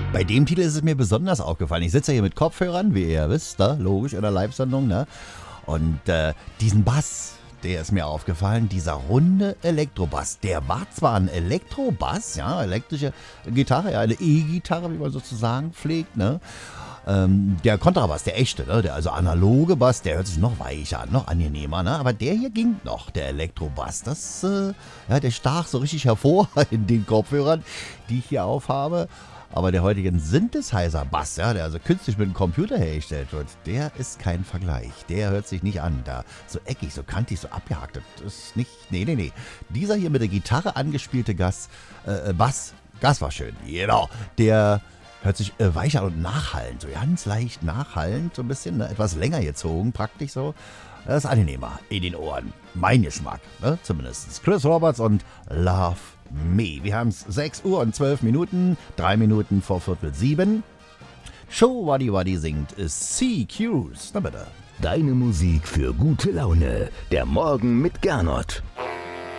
Bei dem Titel ist es mir besonders aufgefallen. Ich sitze ja hier mit Kopfhörern, wie ihr ja wisst, ne? Logisch, in der Live-Sendung. Ne? Und diesen Bass, der ist mir aufgefallen, dieser runde Elektrobass. Der war zwar ein Elektrobass, ja, elektrische Gitarre, ja, eine E-Gitarre, wie man sozusagen pflegt, ne? Der Kontrabass, der echte, ne? Der also analoge Bass, der hört sich noch weicher an, noch angenehmer, ne? Aber der hier ging noch, der Elektrobass. Das, der stach so richtig hervor in den Kopfhörern, die ich hier aufhabe. Aber der heutige Synthesizer-Bass, ja, der also künstlich mit dem Computer hergestellt wird, der ist kein Vergleich. Der hört sich nicht an. Da so eckig, so kantig, so abgehakt. Das ist nicht. Nee. Dieser hier mit der Gitarre angespielte Bass, Gas war schön. Genau. Der hört sich weicher und nachhallend, so ganz leicht nachhallend, so ein bisschen, ne, etwas länger gezogen, praktisch so. Das ist angenehmer in den Ohren. Mein Geschmack, ne, zumindest. Chris Roberts und Love Me. Wir haben es 6 Uhr und 12 Minuten, 3 Minuten vor 6:45. Show Waddy Waddy singt CQs. Na bitte. Deine Musik für gute Laune. Der Morgen mit Gernot.